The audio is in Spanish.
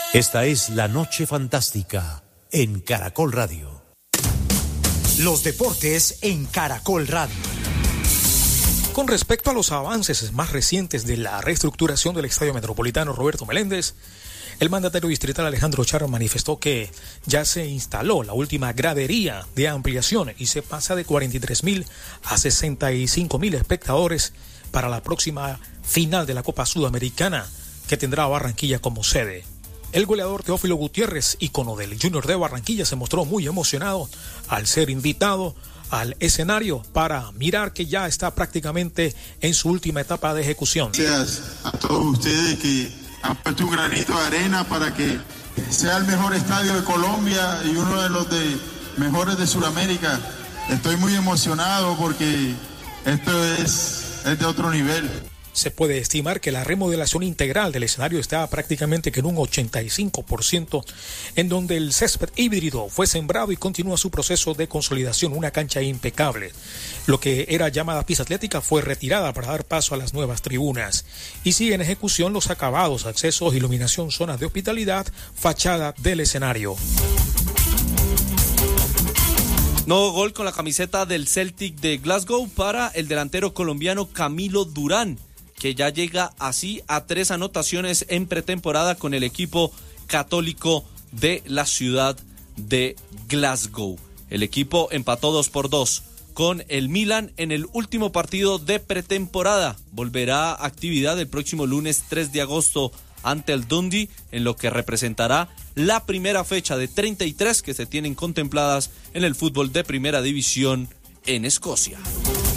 Esta es La Noche Fantástica en Caracol Radio. Los deportes en Caracol Radio. Con respecto a los avances más recientes de la reestructuración del Estadio Metropolitano Roberto Meléndez, el mandatario distrital Alejandro Char manifestó que ya se instaló la última gradería de ampliación y se pasa de 43.000 a 65.000 espectadores para la próxima final de la Copa Sudamericana, que tendrá a Barranquilla como sede. El goleador Teófilo Gutiérrez, ícono del Junior de Barranquilla, se mostró muy emocionado al ser invitado al escenario para mirar que ya está prácticamente en su última etapa de ejecución. Gracias a todos ustedes que han puesto un granito de arena para que sea el mejor estadio de Colombia y uno de los mejores de Sudamérica. Estoy muy emocionado porque esto es de otro nivel. Se puede estimar que la remodelación integral del escenario está prácticamente que en un 85%, en donde el césped híbrido fue sembrado y continúa su proceso de consolidación, una cancha impecable. Lo que era llamada pista atlética fue retirada para dar paso a las nuevas tribunas. Y sigue en ejecución los acabados, accesos, iluminación, zonas de hospitalidad, fachada del escenario. Nuevo gol con la camiseta del Celtic de Glasgow para el delantero colombiano Camilo Durán, que ya llega así a 3 anotaciones en pretemporada con el equipo Católico de la ciudad de Glasgow. El equipo empató 2-2 con el Milan en el último partido de pretemporada. Volverá a actividad el próximo lunes 3 de agosto ante el Dundee, en lo que representará la primera fecha de 33 que se tienen contempladas en el fútbol de primera división en Escocia.